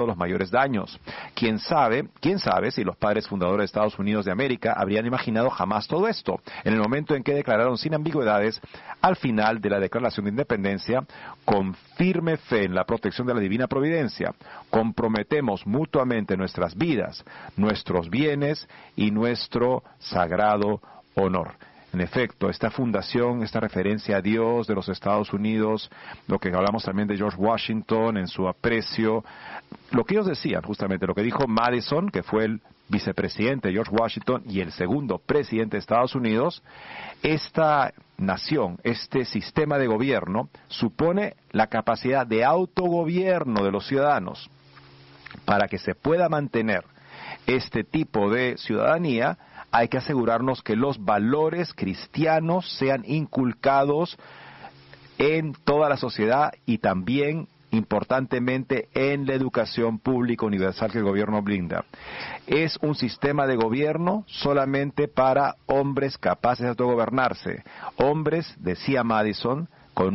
los mayores daños. ¿Quién sabe si los padres fundadores de Estados Unidos de América habrían imaginado jamás todo esto? En el momento en que declararon sin ambigüedades, al final de la Declaración de Independencia, con firme fe en la protección de la divina providencia, comprometemos mutuamente nuestras vidas, nuestros bienes y nuestro sagrado honor. En efecto, esta fundación, esta referencia a Dios de los Estados Unidos, lo que hablamos también de George Washington en su aprecio, lo que ellos decían justamente, lo que dijo Madison, que fue el vicepresidente de George Washington y el segundo presidente de Estados Unidos, esta nación, este sistema de gobierno, supone la capacidad de autogobierno de los ciudadanos. Para que se pueda mantener este tipo de ciudadanía, hay que asegurarnos que los valores cristianos sean inculcados en toda la sociedad y también, importantemente, en la educación pública universal que el gobierno brinda. Es un sistema de gobierno solamente para hombres capaces de autogobernarse. Hombres, decía Madison, con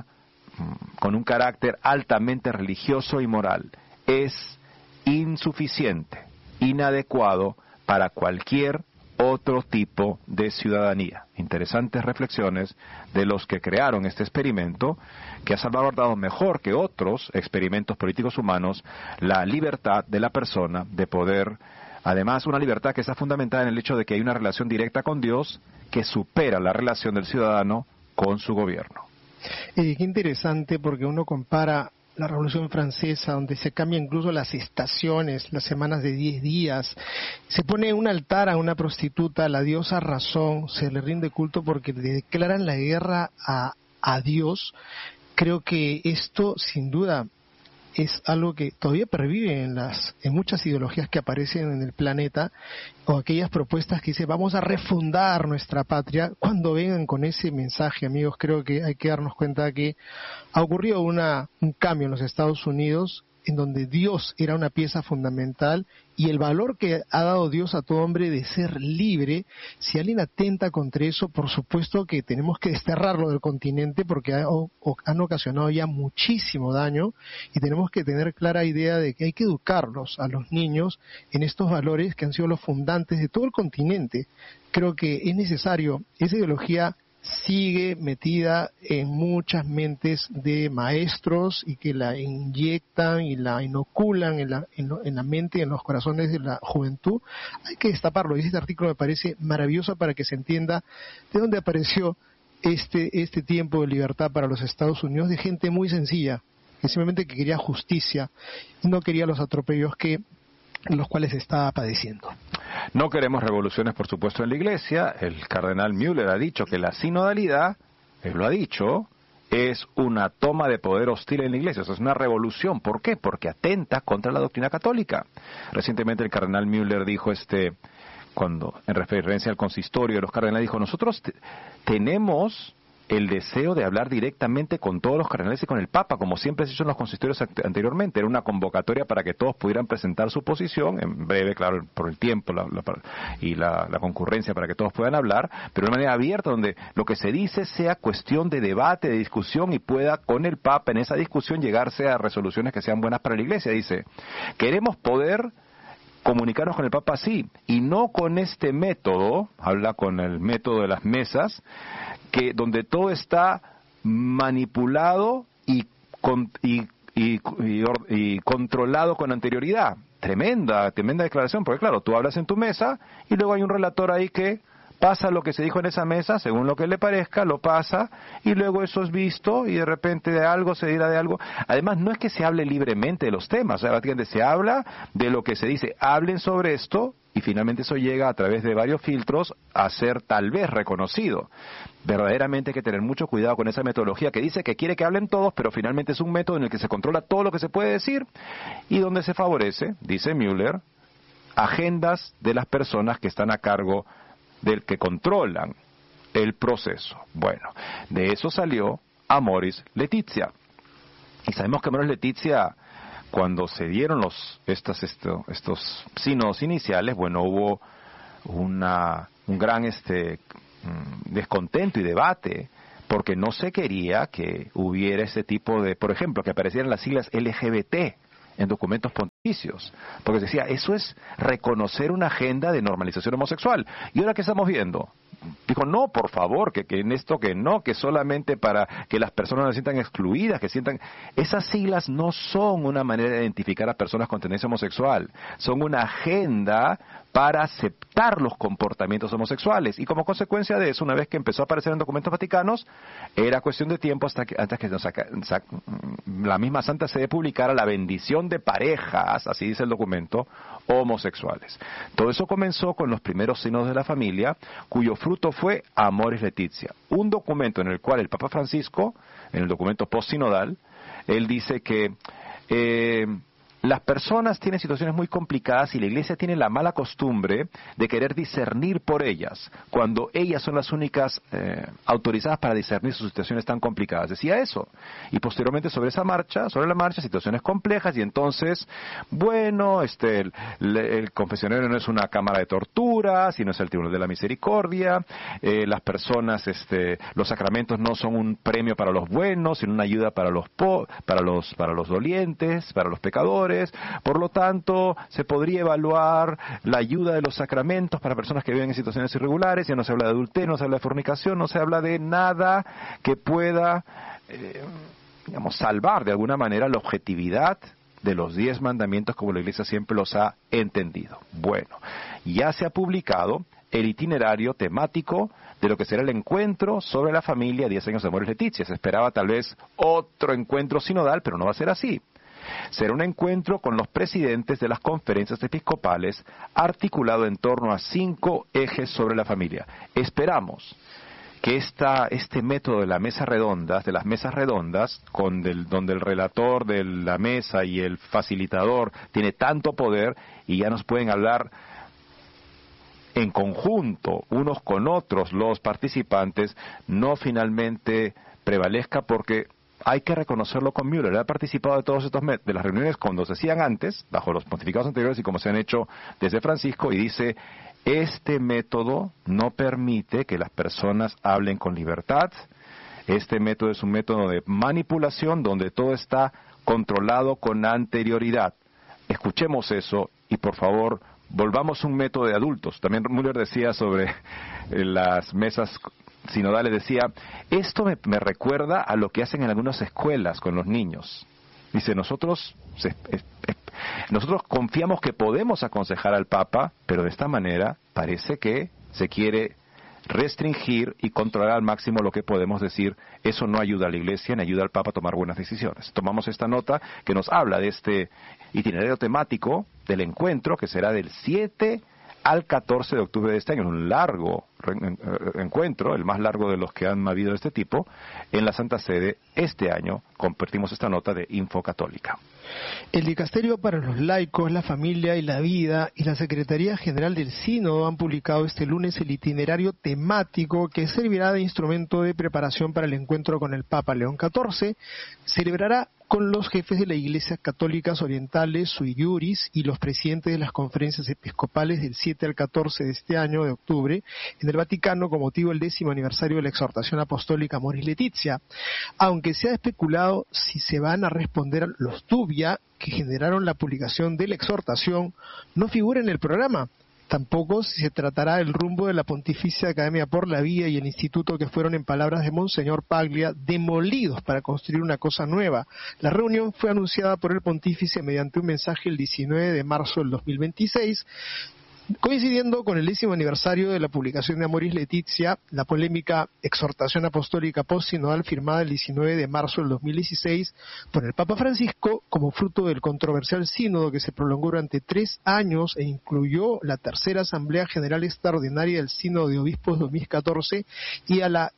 un carácter altamente religioso y moral. Es insuficiente, inadecuado para cualquier otro tipo de ciudadanía. Interesantes reflexiones de los que crearon este experimento, que ha salvaguardado mejor que otros experimentos políticos humanos la libertad de la persona de poder, además una libertad que está fundamentada en el hecho de que hay una relación directa con Dios que supera la relación del ciudadano con su gobierno. Qué interesante, porque uno compara la Revolución Francesa, donde se cambian incluso las estaciones, las semanas de 10 días, se pone un altar a una prostituta, a la diosa Razón, se le rinde culto porque le declaran la guerra a Dios. Creo que esto, sin duda, es algo que todavía pervive en muchas ideologías que aparecen en el planeta, o aquellas propuestas que dicen vamos a refundar nuestra patria. Cuando vengan con ese mensaje, amigos, creo que hay que darnos cuenta que ha ocurrido un cambio en los Estados Unidos, en donde Dios era una pieza fundamental, y el valor que ha dado Dios a todo hombre de ser libre. Si alguien atenta contra eso, por supuesto que tenemos que desterrarlo del continente, porque han ocasionado ya muchísimo daño, y tenemos que tener clara idea de que hay que educarlos a los niños en estos valores que han sido los fundantes de todo el continente. Creo que es necesario. Esa ideología sigue metida en muchas mentes de maestros, y que la inyectan y la inoculan en la mente y en los corazones de la juventud. Hay que destaparlo, y este artículo me parece maravilloso para que se entienda de dónde apareció este tiempo de libertad para los Estados Unidos, de gente muy sencilla, que simplemente quería justicia y no quería los atropellos los cuales estaba padeciendo. No queremos revoluciones, por supuesto, en la Iglesia. El cardenal Müller ha dicho que la sinodalidad, él lo ha dicho, es una toma de poder hostil en la Iglesia. Eso es una revolución. ¿Por qué? Porque atenta contra la doctrina católica. Recientemente el cardenal Müller dijo cuando en referencia al consistorio de los cardenales, dijo: nosotros tenemos el deseo de hablar directamente con todos los cardenales y con el Papa, como siempre se hizo en los consistorios anteriormente. Era una convocatoria para que todos pudieran presentar su posición, en breve, claro, por el tiempo y la concurrencia para que todos puedan hablar, pero de manera abierta, donde lo que se dice sea cuestión de debate, de discusión, y pueda con el Papa en esa discusión llegarse a resoluciones que sean buenas para la Iglesia. Dice: queremos poder comunicarnos con el Papa así, y no con este método, habla con el método de las mesas, donde todo está manipulado y controlado con anterioridad. Tremenda declaración, porque claro, tú hablas en tu mesa y luego hay un relator ahí que pasa lo que se dijo en esa mesa, según lo que le parezca, lo pasa, y luego eso es visto, y de repente de algo se dirá de algo. Además, no es que se hable libremente de los temas, prácticamente se habla de lo que se dice, hablen sobre esto, y finalmente eso llega a través de varios filtros a ser tal vez reconocido. Verdaderamente hay que tener mucho cuidado con esa metodología que dice que quiere que hablen todos, pero finalmente es un método en el que se controla todo lo que se puede decir, y donde se favorece, dice Müller, agendas de las personas que están a cargo del que controlan el proceso. Bueno, de eso salió Amoris Laetitia. Y sabemos que Amoris Laetitia, cuando se dieron estos sínodos iniciales, bueno, hubo un gran descontento y debate, porque no se quería que hubiera ese tipo de, por ejemplo, que aparecieran las siglas LGBT en documentos pontificios, porque decía, eso es reconocer una agenda de normalización homosexual. ¿Y ahora qué estamos viendo? Dijo, no, por favor, que en esto que no, que solamente para que las personas no se sientan excluidas, que sientan... Esas siglas no son una manera de identificar a personas con tendencia homosexual, son una agenda para aceptar los comportamientos homosexuales. Y como consecuencia de eso, una vez que empezó a aparecer en documentos vaticanos, era cuestión de tiempo antes que la misma Santa Sede publicara la bendición de parejas, así dice el documento, homosexuales. Todo eso comenzó con los primeros signos de la familia, cuyo fruto fue Amoris Laetitia, un documento en el cual el Papa Francisco, en el documento postsinodal, él dice que las personas tienen situaciones muy complicadas y la Iglesia tiene la mala costumbre de querer discernir por ellas, cuando ellas son las únicas autorizadas para discernir sus situaciones tan complicadas. Decía eso. Y posteriormente sobre la marcha, situaciones complejas, y entonces, bueno, el confesionario no es una cámara de tortura, sino es el tribunal de la misericordia, las personas, los sacramentos no son un premio para los buenos, sino una ayuda para los dolientes, para los pecadores. Por lo tanto, se podría evaluar la ayuda de los sacramentos para personas que viven en situaciones irregulares. Ya no se habla de adulterio, no se habla de fornicación, no se habla de nada que pueda, salvar de alguna manera la objetividad de los 10 mandamientos como la Iglesia siempre los ha entendido. Bueno, ya se ha publicado el itinerario temático de lo que será el encuentro sobre la familia 10 años de Amoris Laetitia. Se esperaba tal vez otro encuentro sinodal, pero no va a ser así. Será un encuentro con los presidentes de las conferencias episcopales articulado en torno a 5 ejes sobre la familia. Esperamos que este método de las mesas redondas, donde el relator de la mesa y el facilitador tiene tanto poder y ya nos pueden hablar en conjunto, unos con otros, los participantes, no finalmente prevalezca, porque hay que reconocerlo con Müller. Él ha participado de todos estos de las reuniones cuando se hacían antes, bajo los pontificados anteriores y como se han hecho desde Francisco, y dice, este método no permite que las personas hablen con libertad. Este método es un método de manipulación donde todo está controlado con anterioridad. Escuchemos eso y por favor volvamos un método de adultos. También Müller decía sobre las mesas sinodales, decía, esto me recuerda a lo que hacen en algunas escuelas con los niños. Dice, nosotros confiamos que podemos aconsejar al Papa, pero de esta manera parece que se quiere restringir y controlar al máximo lo que podemos decir. Eso no ayuda a la Iglesia ni ayuda al Papa a tomar buenas decisiones. Tomamos esta nota que nos habla de este itinerario temático del encuentro que será del 7 al 14 de octubre de este año, un largo encuentro, el más largo de los que han habido de este tipo, en la Santa Sede este año. Compartimos esta nota de Info Católica. El Dicasterio para los Laicos, la Familia y la Vida y la Secretaría General del Sínodo han publicado este lunes el itinerario temático que servirá de instrumento de preparación para el encuentro con el Papa León XIV. Celebrará con los jefes de las iglesias católicas orientales, sui iuris, y los presidentes de las conferencias episcopales del 7 al 14 de este año de octubre en el Vaticano con motivo del 10º aniversario de la exhortación apostólica Amoris Laetitia. Aunque se ha especulado si se van a responder los dubia que generaron la publicación de la exhortación, no figura en el programa. Tampoco si se tratará el rumbo de la Pontificia Academia por la Vida y el Instituto, que fueron, en palabras de Monseñor Paglia, demolidos para construir una cosa nueva. La reunión fue anunciada por el Pontífice mediante un mensaje el 19 de marzo del 2026, coincidiendo con el 10º aniversario de la publicación de Amoris Laetitia. La polémica exhortación apostólica postsinodal firmada el 19 de marzo del 2016 por el Papa Francisco como fruto del controversial sínodo que se prolongó durante 3 años e incluyó la tercera Asamblea General Extraordinaria del Sínodo de Obispos 2014 y a la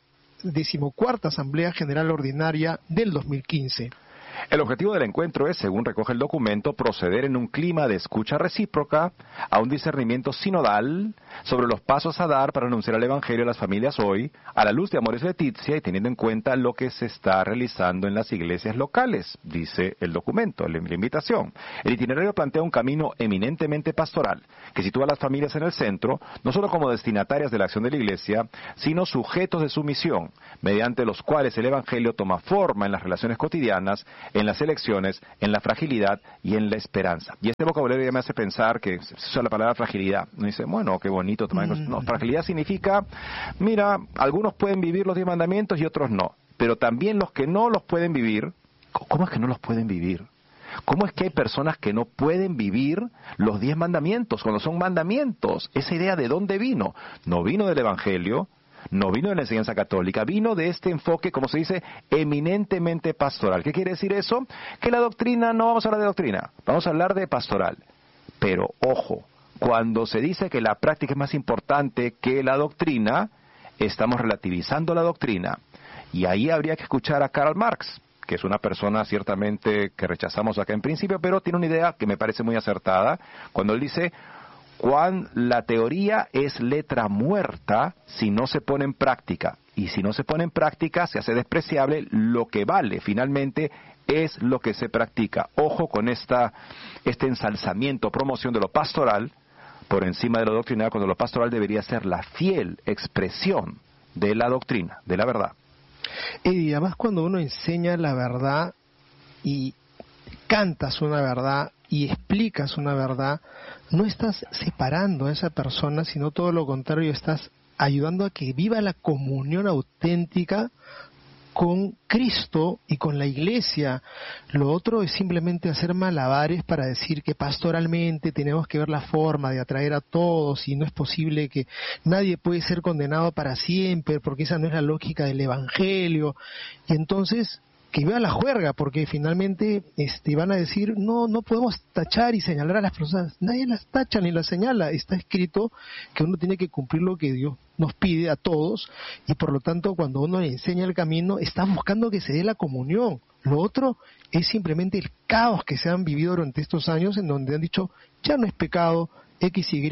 14ª Asamblea General Ordinaria del 2015. El objetivo del encuentro es, según recoge el documento, proceder en un clima de escucha recíproca a un discernimiento sinodal sobre los pasos a dar para anunciar el Evangelio a las familias hoy, a la luz de Amoris Laetitia y teniendo en cuenta lo que se está realizando en las iglesias locales, dice el documento, la invitación. El itinerario plantea un camino eminentemente pastoral, que sitúa a las familias en el centro, no solo como destinatarias de la acción de la Iglesia, sino sujetos de su misión, mediante los cuales el Evangelio toma forma en las relaciones cotidianas en las elecciones, en la fragilidad y en la esperanza. Y este vocabulario ya me hace pensar que se usa la palabra fragilidad. Uno dice, bueno, qué bonito. No, fragilidad significa, mira, algunos pueden vivir los 10 mandamientos y otros no. Pero también los que no los pueden vivir, ¿cómo es que no los pueden vivir? ¿Cómo es que hay personas que no pueden vivir los 10 mandamientos cuando son mandamientos? Esa idea, ¿de dónde vino? No vino del Evangelio, no vino de la enseñanza católica, vino de este enfoque, como se dice, eminentemente pastoral. ¿Qué quiere decir eso? Que la doctrina, no vamos a hablar de doctrina, vamos a hablar de pastoral. Pero, ojo, cuando se dice que la práctica es más importante que la doctrina, estamos relativizando la doctrina. Y ahí habría que escuchar a Karl Marx, que es una persona ciertamente que rechazamos acá en principio, pero tiene una idea que me parece muy acertada, cuando él dice, la teoría es letra muerta si no se pone en práctica, y si no se pone en práctica se hace despreciable, lo que vale finalmente es lo que se practica. Ojo con este ensalzamiento, promoción de lo pastoral por encima de lo doctrinal, cuando lo pastoral debería ser la fiel expresión de la doctrina, de la verdad. Y además cuando uno enseña la verdad y cantas una verdad y explicas una verdad, no estás separando a esa persona, sino todo lo contrario, estás ayudando a que viva la comunión auténtica con Cristo y con la Iglesia. Lo otro es simplemente hacer malabares para decir que pastoralmente tenemos que ver la forma de atraer a todos y no es posible que nadie puede ser condenado para siempre porque esa no es la lógica del Evangelio. Y entonces que vea la juerga, porque finalmente van a decir, no podemos tachar y señalar a las personas. Nadie las tacha ni las señala. Está escrito que uno tiene que cumplir lo que Dios nos pide a todos, y por lo tanto cuando uno le enseña el camino, está buscando que se dé la comunión. Lo otro es simplemente el caos que se han vivido durante estos años, en donde han dicho, ya no es pecado, X, Y,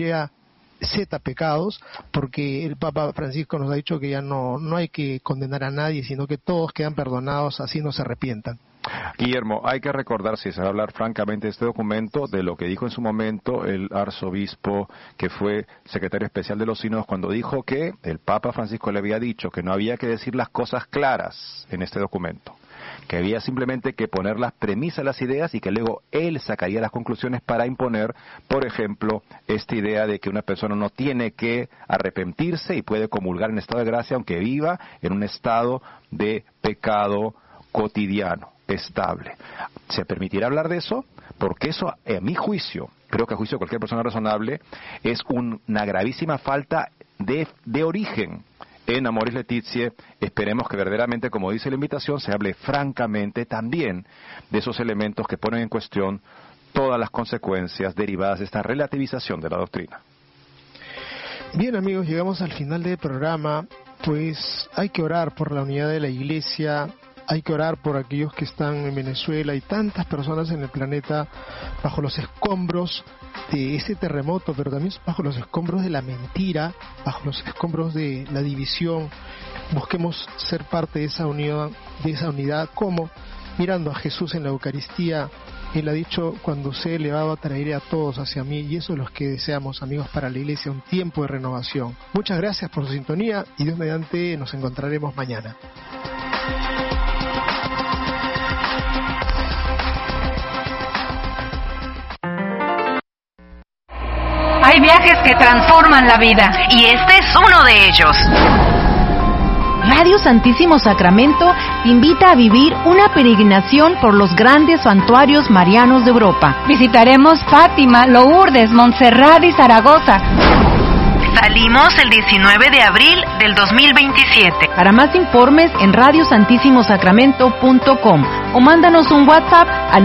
Z pecados, porque el Papa Francisco nos ha dicho que ya no hay que condenar a nadie, sino que todos quedan perdonados, así no se arrepientan. Guillermo, hay que recordar, si se va a hablar francamente de este documento, de lo que dijo en su momento el arzobispo, que fue secretario especial de los sínodos, cuando dijo que el Papa Francisco le había dicho que no había que decir las cosas claras en este documento, que había simplemente que poner las premisas, las ideas, y que luego él sacaría las conclusiones para imponer, por ejemplo, esta idea de que una persona no tiene que arrepentirse y puede comulgar en estado de gracia aunque viva en un estado de pecado cotidiano, estable. ¿Se permitirá hablar de eso? Porque eso, a mi juicio, creo que a juicio de cualquier persona razonable, es una gravísima falta de origen. En Amoris Laetitia, esperemos que verdaderamente, como dice la invitación, se hable francamente también de esos elementos que ponen en cuestión todas las consecuencias derivadas de esta relativización de la doctrina. Bien, amigos, llegamos al final del programa. Pues hay que orar por la unidad de la Iglesia, hay que orar por aquellos que están en Venezuela y tantas personas en el planeta bajo los escombros de ese terremoto, pero también bajo los escombros de la mentira, bajo los escombros de la división. Busquemos ser parte de esa unidad, como mirando a Jesús en la Eucaristía. Él ha dicho, cuando sea elevado traeré a todos hacia mí, y eso es lo que deseamos, amigos, para la Iglesia, un tiempo de renovación. Muchas gracias por su sintonía y Dios mediante nos encontraremos mañana. Hay viajes que transforman la vida y este es uno de ellos. Radio Santísimo Sacramento te invita a vivir una peregrinación por los grandes santuarios marianos de Europa. Visitaremos Fátima, Lourdes, Montserrat y Zaragoza. Salimos el 19 de abril del 2027. Para más informes en radiosantissimosacramento.com o mándanos un WhatsApp al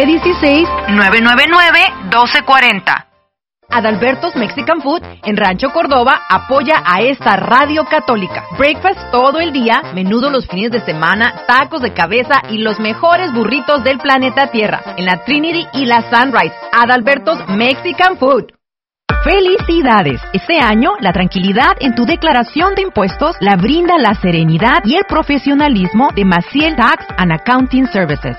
916-999-1240. Adalberto's Mexican Food en Rancho Córdoba apoya a esta radio católica. Breakfast todo el día, menudo los fines de semana, tacos de cabeza y los mejores burritos del planeta Tierra en la Trinity y la Sunrise. Adalberto's Mexican Food. ¡Felicidades! Este año, la tranquilidad en tu declaración de impuestos la brinda la serenidad y el profesionalismo de Maciel Tax and Accounting Services.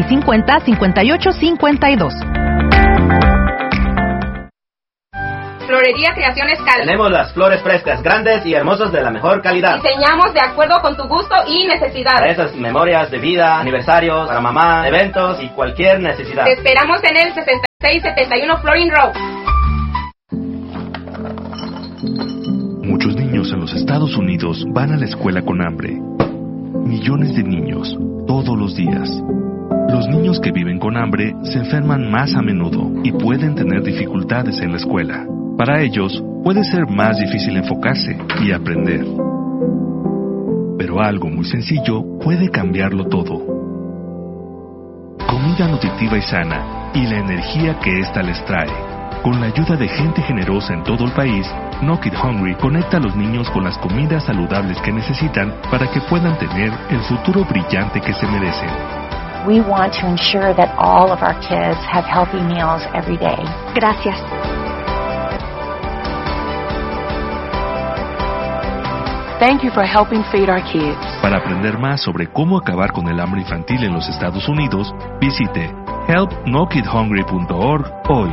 530-650-5852. Florería Creaciones Cal. Tenemos las flores frescas, grandes y hermosas de la mejor calidad. Diseñamos de acuerdo con tu gusto y necesidad. Para esas memorias de vida, aniversarios, para mamá, eventos y cualquier necesidad. Te esperamos en el 6671 Florin Road. Muchos niños en los Estados Unidos van a la escuela con hambre. Millones de niños, todos los días. Los niños que viven con hambre se enferman más a menudo y pueden tener dificultades en la escuela. Para ellos, puede ser más difícil enfocarse y aprender. Pero algo muy sencillo puede cambiarlo todo. Comida nutritiva y sana y la energía que ésta les trae. Con la ayuda de gente generosa en todo el país, No Kid Hungry conecta a los niños con las comidas saludables que necesitan para que puedan tener el futuro brillante que se merecen. We want to ensure that all of our kids have healthy meals every day. Gracias. Thank you for helping feed our kids. Para aprender más sobre cómo acabar con el hambre infantil en los Estados Unidos, visite helpnokidhungry.org hoy.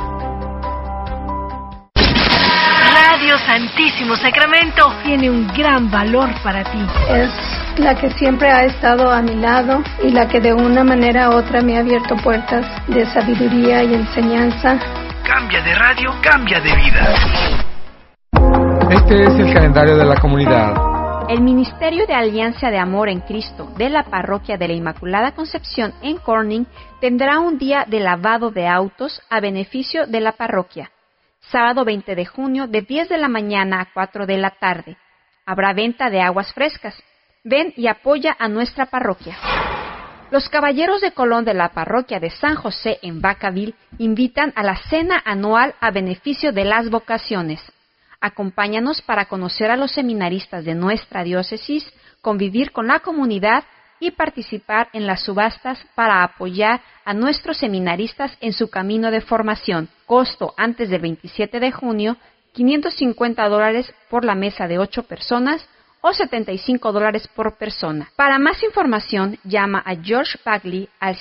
Radio Santísimo Sacramento Tiene un gran valor para ti. Es la que siempre ha estado a mi lado y la que de una manera u otra me ha abierto puertas de sabiduría y enseñanza. Cambia de radio, cambia de vida. Este es el calendario de la comunidad. El Ministerio de Alianza de Amor en Cristo de la Parroquia de la Inmaculada Concepción en Corning tendrá un día de lavado de autos a beneficio de la parroquia. Sábado 20 de junio de 10 de la mañana a 4 de la tarde. Habrá venta de aguas frescas. Ven y apoya a nuestra parroquia. Los Caballeros de Colón de la Parroquia de San José en Vacaville invitan a la cena anual a beneficio de las vocaciones. Acompáñanos para conocer a los seminaristas de nuestra diócesis, convivir con la comunidad y participar en las subastas para apoyar a nuestros seminaristas en su camino de formación. Costo antes del 27 de junio, $550 por la mesa de 8 personas o $75 por persona. Para más información, llama a George Bagley al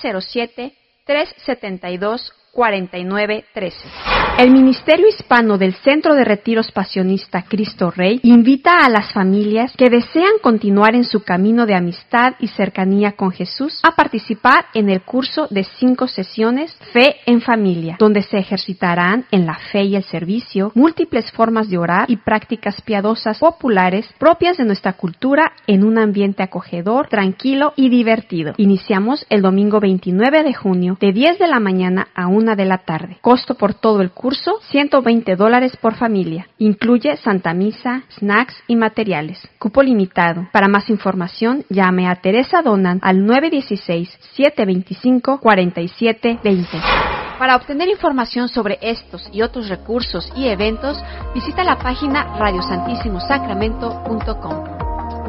707-372-4913. El Ministerio Hispano del Centro de Retiros Pasionista Cristo Rey invita a las familias que desean continuar en su camino de amistad y cercanía con Jesús a participar en el curso de 5 sesiones Fe en Familia, donde se ejercitarán en la fe y el servicio múltiples formas de orar y prácticas piadosas populares propias de nuestra cultura en un ambiente acogedor, tranquilo y divertido. Iniciamos el domingo 29 de junio de 10 de la mañana a 1 de la tarde. Costo por todo el curso, $120 por familia. Incluye Santa Misa, snacks y materiales. Cupo limitado. Para más información, llame a Teresa Donan al 916-725-4720. Para obtener información sobre estos y otros recursos y eventos, visita la página radiosantissimosacramento.com.